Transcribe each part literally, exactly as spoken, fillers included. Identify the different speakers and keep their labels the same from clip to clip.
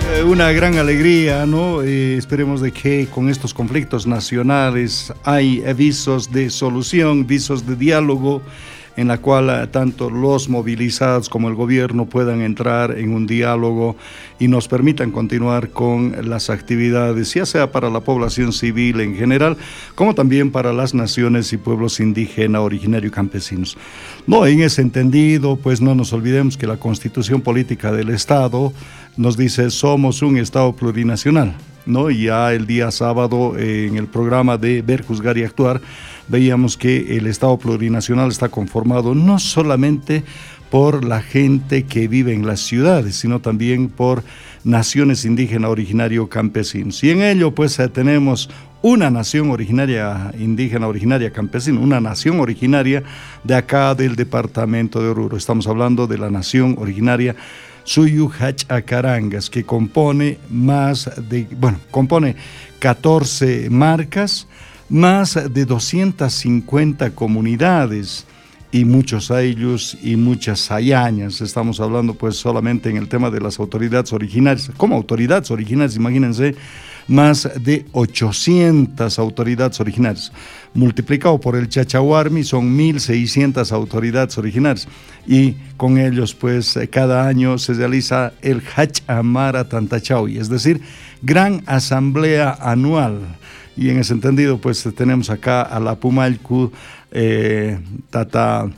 Speaker 1: Eh, una gran alegría, ¿no? Eh, esperemos de que con estos conflictos nacionales hay visos de solución, visos de diálogo, en la cual eh, tanto los movilizados como el gobierno puedan entrar en un diálogo y nos permitan continuar con las actividades, ya sea para la población civil en general, como también para las naciones y pueblos indígenas, originarios y campesinos. No, en ese entendido, pues no nos olvidemos que la Constitución Política del Estado nos dice somos un Estado plurinacional, ¿no? Y ya el día sábado eh, en el programa de Ver, Juzgar y Actuar veíamos que el Estado plurinacional está conformado no solamente por la gente que vive en las ciudades, sino también por naciones indígenas, originarios, campesinos. Y en ello pues eh, tenemos una nación originaria, indígena, originaria, campesina, una nación originaria de acá del departamento de Oruro. Estamos hablando de la nación originaria Suyu Hachacarangas, que compone más de, bueno, compone catorce marcas, más de doscientas cincuenta comunidades y muchos ayllus y muchas hayañas. Estamos hablando pues solamente en el tema de las autoridades originarias. Como autoridades originarias, imagínense, más de ochocientas autoridades originarias. Multiplicado por el Chachahuarmi son mil seiscientas autoridades originarias. Y con ellos pues cada año se realiza el Hachamara Tantachauy, es decir, gran asamblea anual. Y en ese entendido pues tenemos acá a la Pumalcu, eh, Tata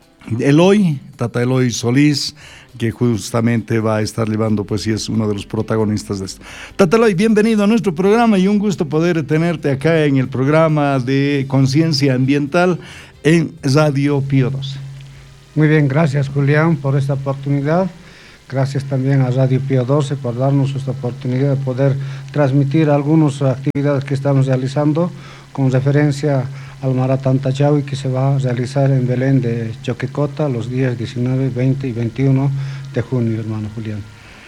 Speaker 1: Eloy, Tata Eloy Solís, que justamente va a estar llevando, pues sí es uno de los protagonistas de esto. Tata Eloy, bienvenido a nuestro programa y un gusto poder tenerte acá en el programa de Conciencia Ambiental en Radio Pío doce.
Speaker 2: Muy bien, gracias Julián por esta oportunidad. Gracias también a Radio Pío doce por darnos esta oportunidad de poder transmitir algunas actividades que estamos realizando con referencia al Maratón Tachawi que se va a realizar en Belén de Choquecota los días diecinueve, veinte y veintiuno de junio, hermano Julián.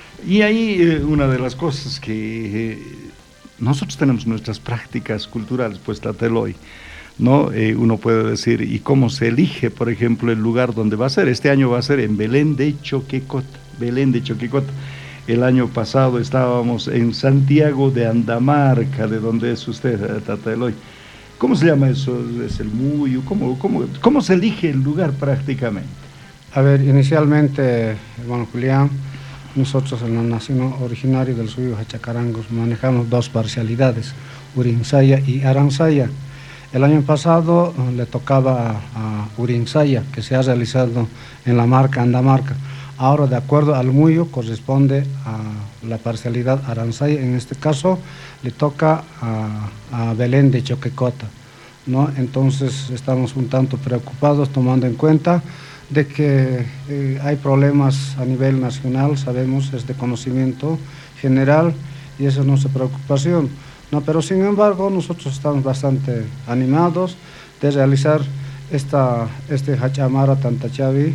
Speaker 1: Y ahí eh, una de las cosas que eh, nosotros tenemos nuestras prácticas culturales, pues Tata Eloy, ¿no? Eh, uno puede decir, ¿y cómo se elige, por ejemplo, el lugar donde va a ser? Este año va a ser en Belén de Choquecota. Belén de Choquecota. El año pasado estábamos en Santiago de Andamarca, de donde es usted, Tata Eloy. ¿Cómo se llama eso? ¿Es el Muyu? ¿Cómo, cómo, cómo se elige el lugar prácticamente?
Speaker 2: A ver, inicialmente, hermano Julián, nosotros en la nación originaria del Suyu Hachacarangos manejamos dos parcialidades, Urinsaya y Aransaya. El año pasado uh, le tocaba a, a Urinsaya, que se ha realizado en la marca Andamarca. Ahora, de acuerdo al Muyu, corresponde a la parcialidad Aransaya. En este caso, le toca a, a Belén de Choquecota, ¿no? Entonces, estamos un tanto preocupados, tomando en cuenta de que eh, hay problemas a nivel nacional, sabemos, es de conocimiento general, y eso es nuestra preocupación, ¿no? Pero, sin embargo, nosotros estamos bastante animados de realizar esta, este Hachamara Tantachavi,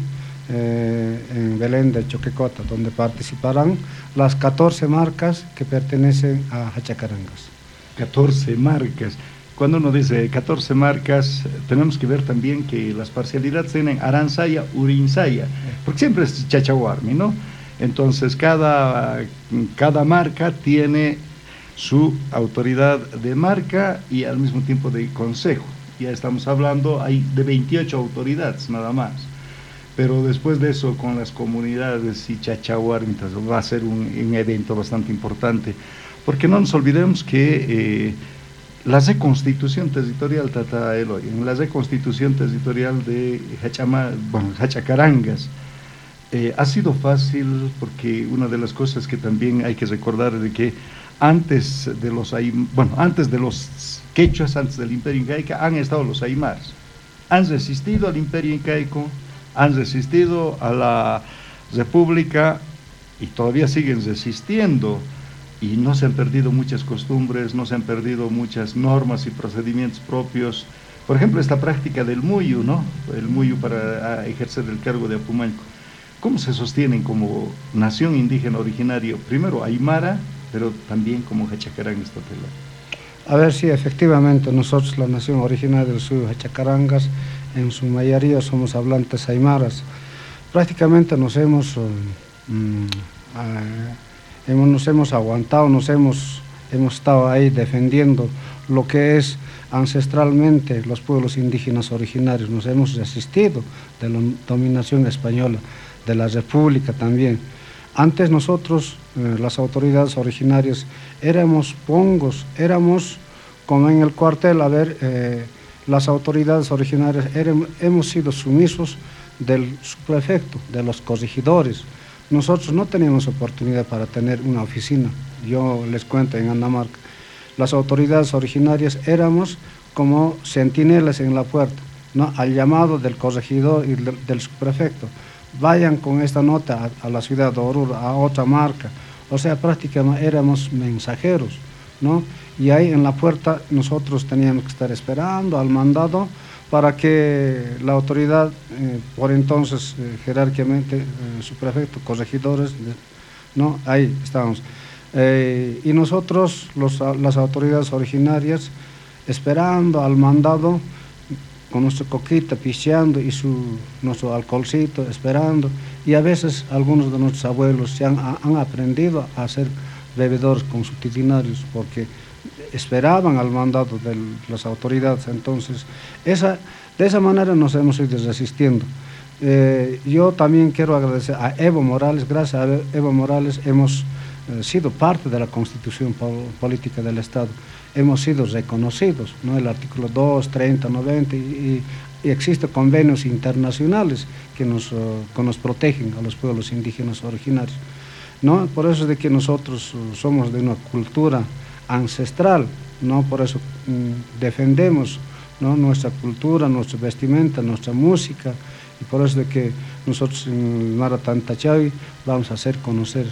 Speaker 2: Eh, en Belén de Choquecota, donde participarán las catorce marcas que pertenecen a Hachacarangas.
Speaker 1: catorce marcas. Cuando uno dice catorce marcas, tenemos que ver también que las parcialidades tienen Aransaya, Urinsaya, porque siempre es Chachahuarmi, ¿no? Entonces cada, cada marca tiene su autoridad de marca y al mismo tiempo de consejo. Ya estamos hablando, hay de veintiocho autoridades nada más. Pero después de eso, con las comunidades y Chachahuarmi, va a ser un, un evento bastante importante, porque no nos olvidemos que eh, la reconstitución territorial, Tata Eloy, en la reconstitución territorial de Hachama, bueno, Hachacarangas, eh, ha sido fácil, porque una de las cosas que también hay que recordar es de que antes de los, bueno, antes de los quechuas, antes del Imperio Incaico, han estado los aymaras, han resistido al Imperio Incaico, han resistido a la República y todavía siguen resistiendo, y no se han perdido muchas costumbres, no se han perdido muchas normas y procedimientos propios. Por ejemplo, esta práctica del Muyu, ¿no? El Muyu para ejercer el cargo de Apumalco. ¿Cómo se sostienen como nación indígena originaria? Primero aymara, pero también como Hachacarangas, Tata Eloy.
Speaker 2: A ver, sí, efectivamente, nosotros, la nación originaria del Suyu Hachacarangas, en su mayoría somos hablantes aymaras. Prácticamente nos hemos um, uh, hemos, nos hemos aguantado, nos hemos, hemos estado ahí defendiendo lo que es ancestralmente los pueblos indígenas originarios, nos hemos resistido de la dominación española, de la República también. Antes nosotros, eh, las autoridades originarias, éramos pongos, éramos como en el cuartel, a ver, eh, las autoridades originarias éramos, hemos sido sumisos del subprefecto, de los corregidores. Nosotros no teníamos oportunidad para tener una oficina. Yo les cuento, en Andamarca, las autoridades originarias éramos como centinelas en la puerta, ¿no? Al llamado del corregidor y del, del subprefecto. Vayan con esta nota a, a la ciudad de Oruro, a otra marca. O sea, prácticamente éramos mensajeros, ¿no? Y ahí en la puerta nosotros teníamos que estar esperando al mandado para que la autoridad, eh, por entonces eh, jerárquicamente, eh, subprefecto, corregidores, ¿no? Ahí estábamos. Eh, y nosotros, los, las autoridades originarias, esperando al mandado, con nuestra coquita, pisteando y su, nuestro alcoholcito, esperando. Y a veces algunos de nuestros abuelos se han, han aprendido a ser bebedores consuetudinarios porque esperaban al mandado de las autoridades. Entonces, esa, de esa manera nos hemos ido resistiendo. Eh, yo también quiero agradecer a Evo Morales. Gracias a Evo Morales hemos eh, sido parte de la Constitución Política del Estado. Hemos sido reconocidos, ¿no? El artículo dos, treinta, noventa, y, y existen convenios internacionales que nos, uh, que nos protegen a los pueblos indígenas originarios, ¿no? Por eso es de que nosotros uh, somos de una cultura ancestral, ¿no? Por eso um, defendemos, ¿no? Nuestra cultura, nuestra vestimenta, nuestra música, y por eso es de que nosotros en Mara Tantachawi vamos a hacer conocer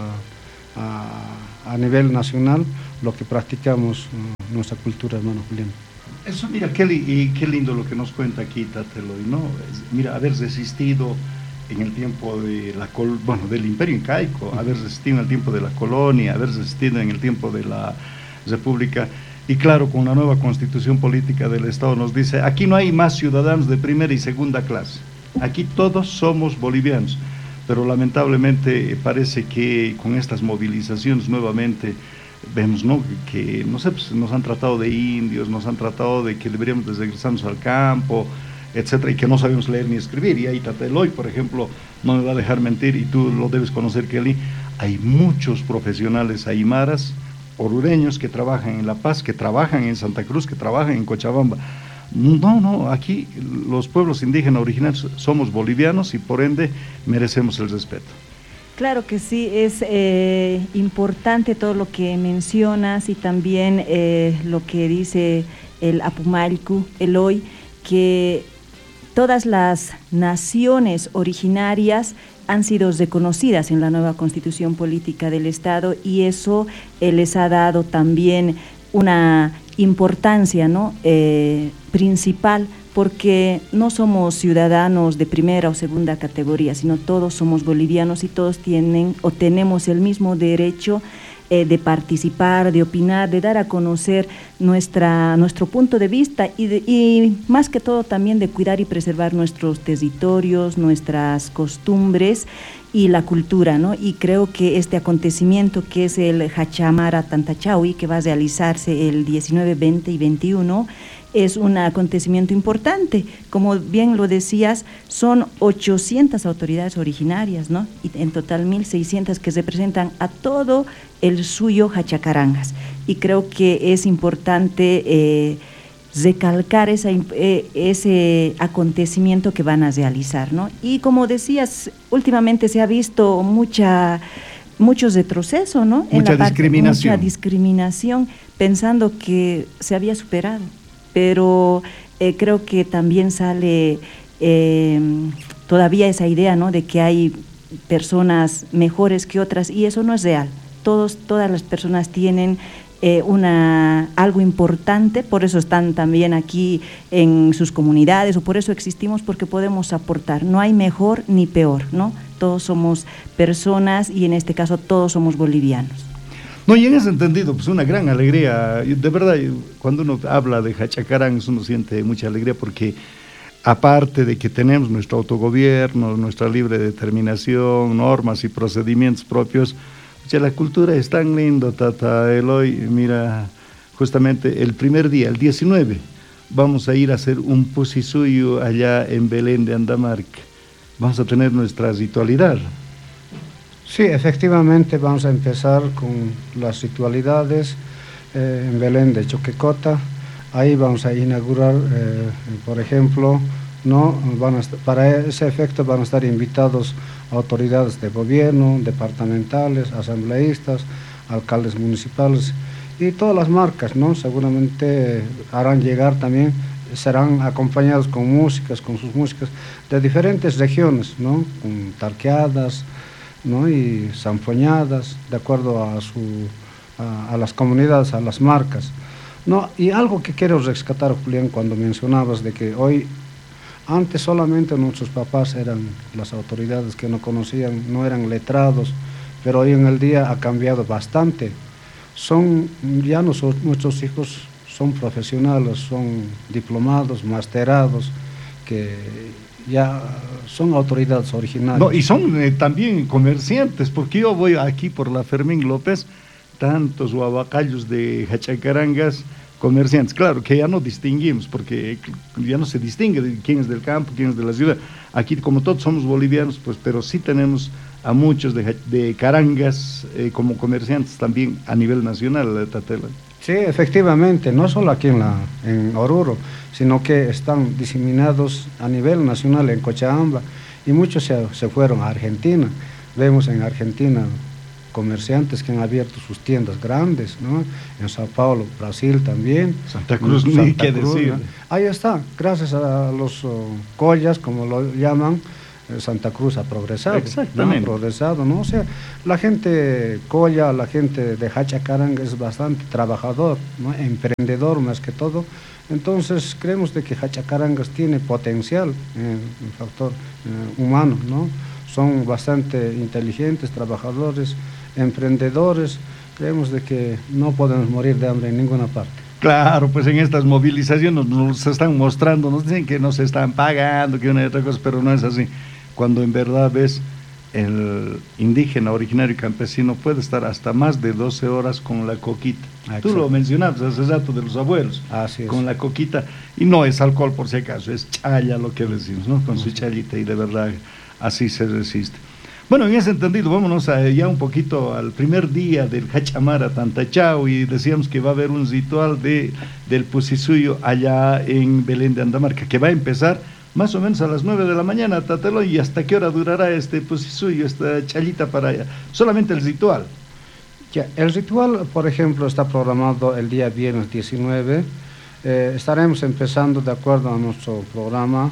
Speaker 2: a, a, a nivel nacional lo que practicamos, uh, nuestra cultura, hermano Julián.
Speaker 1: Eso, mira, qué, y qué lindo lo que nos cuenta aquí Tateloy, ¿no? Es, mira, haber resistido en el tiempo de la col bueno, del Imperio Incaico, haber resistido en el tiempo de la colonia, haber resistido en el tiempo de la República, y claro, con la nueva Constitución Política del Estado nos dice, aquí no hay más ciudadanos de primera y segunda clase, aquí todos somos bolivianos, pero lamentablemente parece que con estas movilizaciones nuevamente vemos, ¿no? que no sé, pues, nos han tratado de indios, nos han tratado de que deberíamos de regresarnos al campo, etcétera, y que no sabemos leer ni escribir. Y ahí Tateloy, por ejemplo, no me va a dejar mentir, y tú lo debes conocer, Kelly, hay muchos profesionales aymaras, orureños, que trabajan en La Paz, que trabajan en Santa Cruz, que trabajan en Cochabamba. No, no, aquí los pueblos indígenas originarios somos bolivianos y por ende merecemos el respeto.
Speaker 3: Claro que sí, es eh, importante todo lo que mencionas y también eh, lo que dice el Apumalcu, Eloy, que todas las naciones originarias han sido reconocidas en la nueva Constitución Política del Estado y eso eh, les ha dado también una importancia, ¿no? eh, principal, porque no somos ciudadanos de primera o segunda categoría, sino todos somos bolivianos y todos tienen o tenemos el mismo derecho eh, de participar, de opinar, de dar a conocer nuestra, nuestro punto de vista y, de, y más que todo también de cuidar y preservar nuestros territorios, nuestras costumbres y la cultura, ¿no? Y creo que este acontecimiento que es el Hachamara Tantachawi, que va a realizarse el diecinueve, veinte y veintiuno, es un acontecimiento importante. Como bien lo decías, son ochocientas autoridades originarias, ¿no? Y en total mil seiscientas que representan a todo el suyo Hachacarangas. Y creo que es importante eh, recalcar esa, eh, ese acontecimiento que van a realizar, ¿no? Y como decías, últimamente se ha visto mucha, mucho retroceso, ¿no?
Speaker 1: Mucha
Speaker 3: en la parte,
Speaker 1: discriminación.
Speaker 3: Mucha discriminación, pensando que se había superado. Pero eh, creo que también sale eh, todavía esa idea, ¿no? De que hay personas mejores que otras y eso no es real. Todos, todas las personas tienen eh, una, algo importante, por eso están también aquí en sus comunidades o por eso existimos, porque podemos aportar. No hay mejor ni peor, ¿no? Todos somos personas y en este caso todos somos bolivianos.
Speaker 1: No, y en ese entendido, pues una gran alegría. De verdad, cuando uno habla de Hachacarangas, uno siente mucha alegría porque aparte de que tenemos nuestro autogobierno, nuestra libre determinación, normas y procedimientos propios, Ya la cultura es tan lindo, Tata Eloy. Mira, justamente el primer día, el diecinueve, vamos a ir a hacer un pusisuyo allá en Belén de Andamarca. Vamos a tener nuestra ritualidad.
Speaker 2: Sí, efectivamente vamos a empezar con las ritualidades eh, en Belén de Choquecota. Ahí vamos a inaugurar, eh, por ejemplo, ¿no? Van a estar, para ese efecto van a estar invitados autoridades de gobierno, departamentales, asambleístas, alcaldes municipales y todas las marcas, ¿no? Seguramente harán llegar también, serán acompañados con músicas, con sus músicas de diferentes regiones, ¿no? Con tarqueadas, ¿no? Y sanfoñadas, de acuerdo a, su, a, a las comunidades, a las marcas, ¿no? Y algo que quiero rescatar, Julián, cuando mencionabas de que hoy, antes solamente nuestros papás eran las autoridades que no conocían, no eran letrados, pero hoy en el día ha cambiado bastante. Son, ya nosotros, nuestros hijos son profesionales, son diplomados, masterados, que ya son autoridades originales.
Speaker 1: No, y son eh, también comerciantes, porque yo voy aquí por la Fermín López, tantos huavacayos de Hachacarangas, comerciantes, claro, que ya no distinguimos, porque ya no se distingue de quién es del campo, quién es de la ciudad. Aquí, como todos somos bolivianos, pues, pero sí tenemos a muchos de, de Carangas eh, como comerciantes también a nivel nacional, Tatela.
Speaker 2: Sí, efectivamente, no solo aquí en, la, en Oruro, sino que están diseminados a nivel nacional en Cochabamba, y muchos se, se fueron a Argentina. Vemos en Argentina comerciantes que han abierto sus tiendas grandes, ¿no? En Sao Paulo, Brasil también.
Speaker 1: Santa Cruz,
Speaker 2: Santa
Speaker 1: ni qué
Speaker 2: Cruz,
Speaker 1: decir.
Speaker 2: ¿no? Ahí está, gracias a los uh, collas, como lo llaman, eh, Santa Cruz ha progresado.
Speaker 1: Exactamente.
Speaker 2: ¿no? Ha progresado, ¿no? O sea, la gente colla, la gente de Hachacaranga es bastante trabajador, ¿no? Emprendedor más que todo. Entonces creemos de que Hachacarangas tiene potencial en el factor eh, humano, ¿no? Son bastante inteligentes, trabajadores, emprendedores. Creemos de que no podemos morir de hambre en ninguna parte.
Speaker 1: Claro, pues en estas movilizaciones nos están mostrando, nos dicen que nos están pagando, que una y otra cosa, pero no es así. Cuando en verdad ves el indígena, originario y campesino puede estar hasta más de doce horas con la coquita. Exacto. Tú lo mencionabas hace rato de los abuelos,
Speaker 2: así es.
Speaker 1: Con la coquita, y no es alcohol por si acaso, es chaya lo que decimos, ¿no? Con su chayita, y de verdad así se resiste. Bueno, en ese entendido, vámonos a, ya un poquito al primer día del Hachamara Tantachau, y decíamos que va a haber un ritual de, del Pusisuyo allá en Belén de Andamarca, que va a empezar más o menos a las nueve de la mañana, Tatelo. ¿Y hasta qué hora durará este Pusisuyo, esta chayita para allá? Solamente el ritual.
Speaker 2: Ya, el ritual, por ejemplo, está programado el día viernes diecinueve. Eh, estaremos empezando de acuerdo a nuestro programa,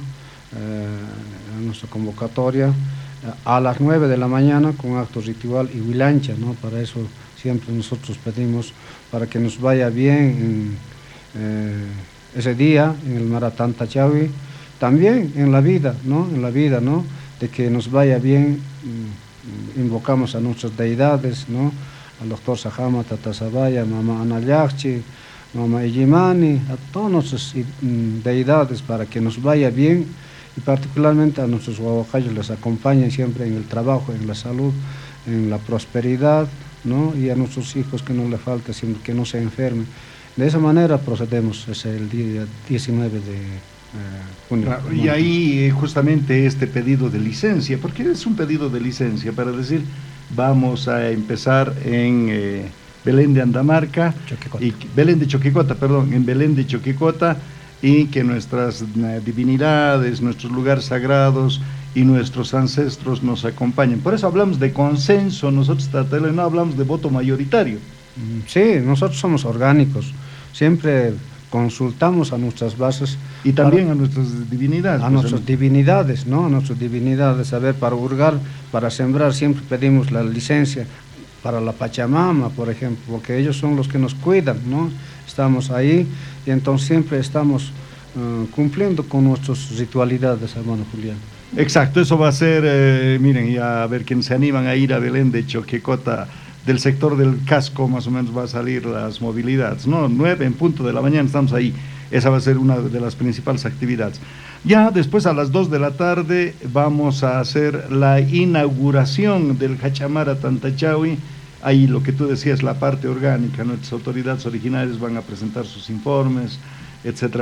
Speaker 2: eh, a nuestra convocatoria, a las nueve de la mañana con acto ritual y huilancha, ¿no? Para eso siempre nosotros pedimos para que nos vaya bien en, eh, ese día en el Maratán Tachawi, también en la vida, ¿no? En la vida, ¿no? De que nos vaya bien, invocamos a nuestras deidades, ¿no? Al doctor Sajama Tatasabaya, Mamá Analyachi, Mamá Ijimani, a todas nuestras deidades para que nos vaya bien, y particularmente a nuestros huavacayos les acompañen siempre en el trabajo, en la salud, en la prosperidad, ¿no? Y a nuestros hijos que no les falte siempre, que no se enfermen. De esa manera procedemos, es el día diecinueve de eh, junio.
Speaker 1: Claro, y ahí eh, justamente este pedido de licencia, porque es un pedido de licencia para decir, vamos a empezar en eh, Belén de Andamarca, y Belén de Choquecota, perdón, en Belén de Choquecota, y que nuestras divinidades, nuestros lugares sagrados y nuestros ancestros nos acompañen. Por eso hablamos de consenso, nosotros Tatelo, no hablamos de voto mayoritario.
Speaker 2: Sí, nosotros somos orgánicos, siempre consultamos a nuestras bases.
Speaker 1: Y también para, a nuestras divinidades.
Speaker 2: A pues, nuestras divinidades, ¿no? A nuestras divinidades, a ver, para hurgar, para sembrar, siempre pedimos la licencia para la Pachamama, por ejemplo, porque ellos son los que nos cuidan, ¿no? Estamos ahí y entonces siempre estamos uh, cumpliendo con nuestras ritualidades, hermano Julián.
Speaker 1: Exacto, eso va a ser, eh, miren, ya a ver quienes se animan a ir a Belén de Choquecota, del sector del casco más o menos va a salir las movilidades, ¿no? Nueve en punto de la mañana estamos ahí, esa va a ser una de las principales actividades. Ya después a las dos de la tarde vamos a hacer la inauguración del Hachamara Tantachawi Ahí lo que tú decías, la parte orgánica, nuestras autoridades originarias van a presentar sus informes, etcétera.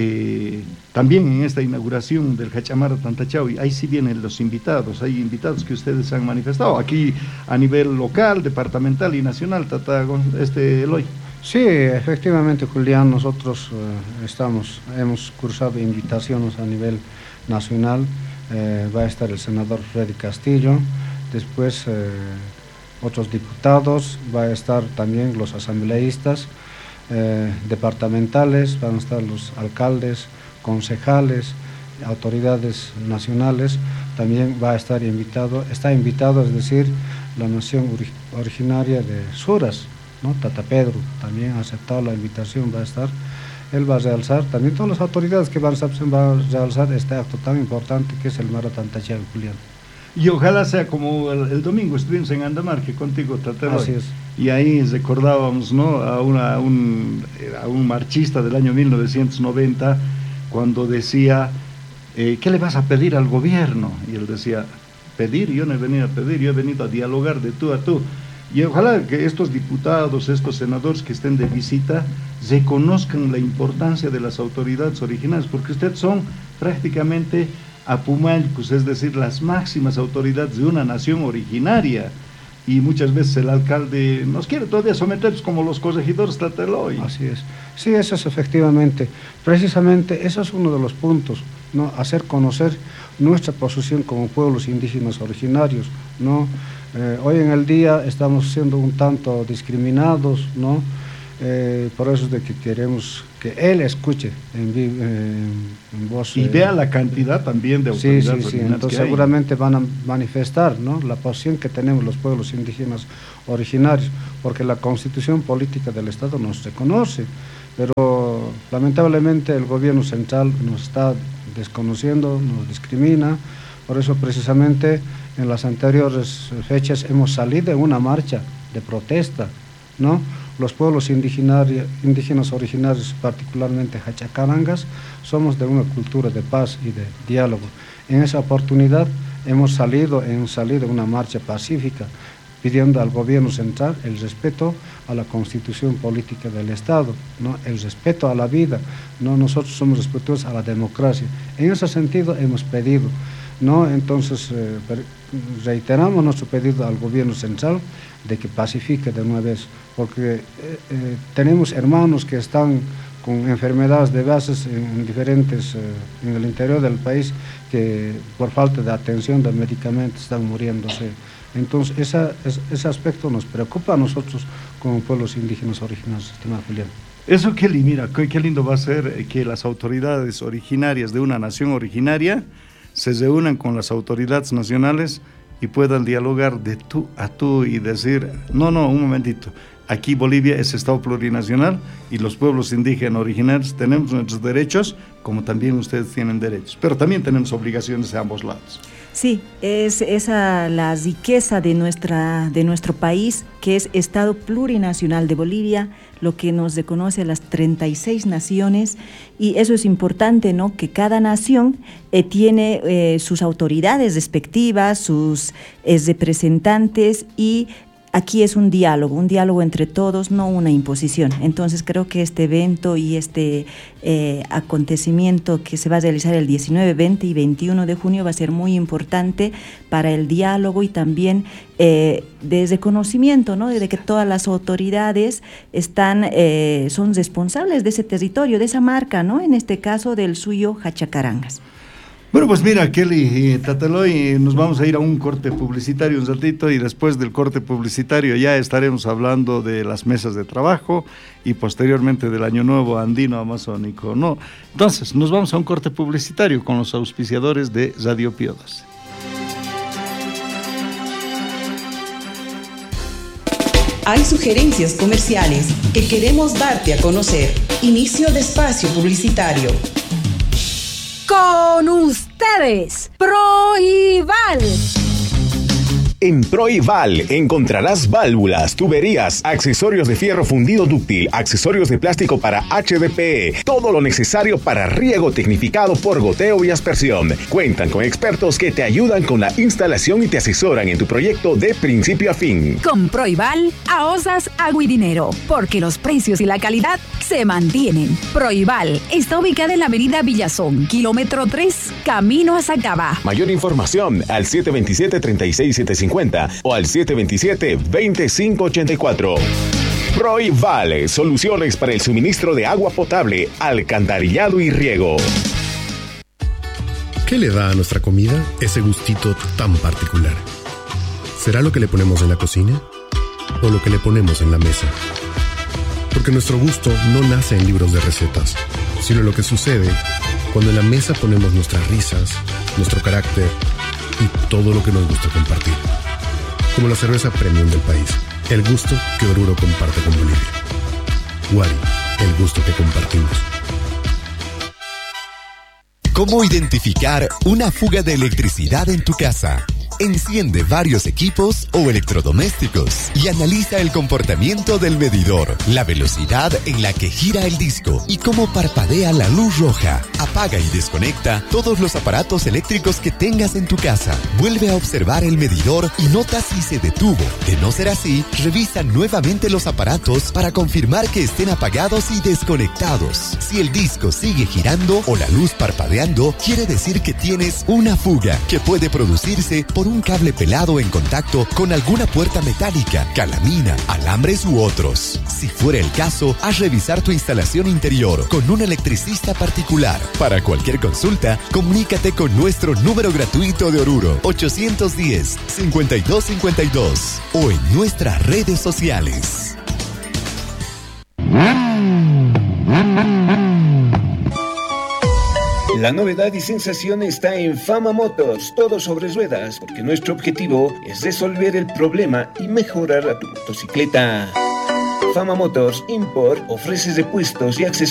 Speaker 1: Eh, también en esta inauguración del Cachamara Tantachau, ahí sí vienen los invitados, hay invitados que ustedes han manifestado, aquí a nivel local, departamental y nacional, Tata, este Eloy.
Speaker 2: Sí, efectivamente, Julián, nosotros eh, estamos, hemos cursado invitaciones a nivel nacional, eh, va a estar el senador Freddy Castillo, después eh, otros diputados, va a estar también los asambleístas, Eh, departamentales, van a estar los alcaldes, concejales, autoridades nacionales, también va a estar invitado, está invitado, es decir, la nación ori originaria de Suras, ¿no? Tata Pedro también ha aceptado la invitación, va a estar, él va a realzar, también todas las autoridades que van a, van a realzar este acto tan importante que es el Mara Tantachau, Julián.
Speaker 1: Y ojalá sea como el, el domingo estuvimos en Andamarque contigo, Tata.
Speaker 2: Así es.
Speaker 1: Y ahí recordábamos, ¿no?, a, una, a, un, a un marchista del año mil novecientos noventa, cuando decía, eh, ¿qué le vas a pedir al gobierno? Y él decía, pedir, yo no he venido a pedir, yo he venido a dialogar de tú a tú. Y ojalá que estos diputados, estos senadores que estén de visita, reconozcan la importancia de las autoridades originales, porque ustedes son prácticamente apumalcos, es decir, las máximas autoridades de una nación originaria. Y muchas veces el alcalde nos quiere todavía someter como los corregidores Tlatelolco.
Speaker 2: Así es. Sí, eso es efectivamente. Precisamente, eso es uno de los puntos, ¿no? Hacer conocer nuestra posición como pueblos indígenas originarios, ¿no? Eh, hoy en el día estamos siendo un tanto discriminados, ¿no? Eh, por eso es de que queremos que él escuche en, en, en voz.
Speaker 1: Y eh, vea la cantidad también de autoridades.
Speaker 2: Sí, sí, sí. Entonces seguramente van a manifestar, ¿no?, la posición que tenemos los pueblos indígenas originarios, porque la constitución política del Estado nos reconoce, pero lamentablemente el gobierno central nos está desconociendo, nos discrimina. Por eso precisamente en las anteriores fechas hemos salido en una marcha de protesta, ¿no? Los pueblos indígenas originarios, particularmente Hachacarangas, somos de una cultura de paz y de diálogo. En esa oportunidad hemos salido, hemos salido en una marcha pacífica, pidiendo al gobierno central el respeto a la constitución política del Estado, ¿no?, el respeto a la vida, ¿no? Nosotros somos respetuosos a la democracia. En ese sentido hemos pedido, ¿no? Entonces eh, reiteramos nuestro pedido al gobierno central de que pacifique de una vez, porque eh, eh, tenemos hermanos que están con enfermedades de bases en, en diferentes, eh, en el interior del país, que por falta de atención de medicamentos están muriéndose. Entonces esa, es, ese aspecto nos preocupa a nosotros como pueblos indígenas originarios, estimado Julián.
Speaker 1: Eso qué, mira, qué, qué lindo va a ser que las autoridades originarias de una nación originaria se reúnan con las autoridades nacionales y puedan dialogar de tú a tú y decir, no, no, un momentito, aquí Bolivia es Estado plurinacional y los pueblos indígenas originarios tenemos nuestros derechos, como también ustedes tienen derechos, pero también tenemos obligaciones de ambos lados.
Speaker 3: Sí, es esa la riqueza de, nuestra, de nuestro país, que es Estado plurinacional de Bolivia, lo que nos reconoce a las treinta y seis naciones, y eso es importante, ¿no?, que cada nación eh, tiene eh, sus autoridades respectivas, sus eh, representantes, y aquí es un diálogo, un diálogo entre todos, no una imposición. Entonces creo que este evento y este eh, acontecimiento que se va a realizar el diecinueve, veinte y veintiuno de junio va a ser muy importante para el diálogo y también eh, de reconocimiento, ¿no?, de que todas las autoridades están, eh, son responsables de ese territorio, de esa marca, ¿no?, en este caso del suyo Hachacarangas.
Speaker 1: Bueno, pues mira, Kelly y Tlatelolco, nos vamos a ir a un corte publicitario un ratito y después del corte publicitario ya estaremos hablando de las mesas de trabajo y posteriormente del Año Nuevo Andino Amazónico, ¿no? Entonces, nos vamos a un corte publicitario con los auspiciadores de Radio Pío doce.
Speaker 4: Hay sugerencias comerciales que queremos darte a conocer. Inicio de espacio publicitario.
Speaker 5: Con ustedes, Proival. En Proival encontrarás válvulas, tuberías, accesorios de fierro fundido dúctil, accesorios de plástico para H D P E, todo lo necesario para riego tecnificado por goteo y aspersión. Cuentan con expertos que te ayudan con la instalación y te asesoran en tu proyecto de principio a fin.
Speaker 6: Con Proival ahorras agua y dinero, porque los precios y la calidad se mantienen. Proival está ubicada en la avenida Villazón, kilómetro tres, camino a Sacaba.
Speaker 5: Mayor información al siete dos siete, tres seis siete cinco cero o al siete dos siete, dos cinco ocho cuatro. Proival, soluciones para el suministro de agua potable, alcantarillado y riego.
Speaker 7: ¿Qué le da a nuestra comida ese gustito tan particular? ¿Será lo que le ponemos en la cocina o lo que le ponemos en la mesa? Porque nuestro gusto no nace en libros de recetas, sino lo que sucede cuando en la mesa ponemos nuestras risas, nuestro carácter y todo lo que nos gusta compartir. Como la cerveza premium del país, el gusto que Oruro comparte con Bolivia. Wari, el gusto que compartimos.
Speaker 8: ¿Cómo identificar una fuga de electricidad en tu casa? Enciende varios equipos o electrodomésticos y analiza el comportamiento del medidor, la velocidad en la que gira el disco y cómo parpadea la luz roja. Apaga y desconecta todos los aparatos eléctricos que tengas en tu casa. Vuelve a observar el medidor y nota si se detuvo. De no ser así, revisa nuevamente los aparatos para confirmar que estén apagados y desconectados. Si el disco sigue girando o la luz parpadeando, quiere decir que tienes una fuga que puede producirse por un cable pelado en contacto con alguna puerta metálica, calamina, alambres u otros. Si fuera el caso, haz revisar tu instalación interior con un electricista particular. Para cualquier consulta, comunícate con nuestro número gratuito de Oruro, ochocientos diez, cincuenta y dos cincuenta y dos, o en nuestras redes sociales.
Speaker 9: La novedad y sensación está en Fama Motors, todo sobre ruedas, porque nuestro objetivo es resolver el problema y mejorar a tu motocicleta. Fama Motors Import ofrece repuestos y accesorios